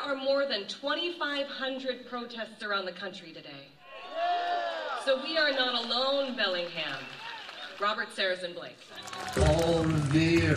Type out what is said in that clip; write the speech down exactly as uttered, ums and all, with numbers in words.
are more than twenty-five hundred protests around the country today. So we are not alone, Bellingham. Robert Saracen Blake. Alweer